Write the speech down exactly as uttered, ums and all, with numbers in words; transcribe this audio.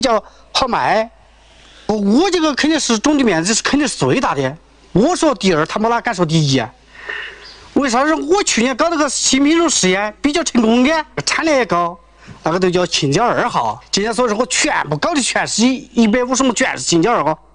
叫好卖。我我这个肯定是种的面积是肯定是最大的。我说第二，他们哪敢说第一？为啥子我去年搞那个新品种试验比较成功的，产量也高，那个都叫青椒二号。今年所以说我全部搞的全是一一百五十亩，全是青椒二号。